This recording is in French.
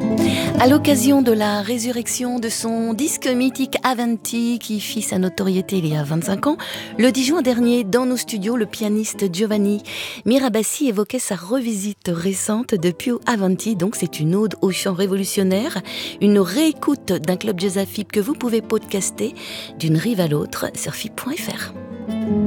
À l'occasion de la résurrection de son disque mythique Avanti, qui fit sa notoriété il y a 25 ans, le 10 juin dernier, dans nos studios, le pianiste Giovanni Mirabassi évoquait sa revisite récente de Più Avanti. Donc c'est une ode au chant révolutionnaire, une réécoute d'un club jazz à FIP que vous pouvez podcaster d'une rive à l'autre sur FIP.fr.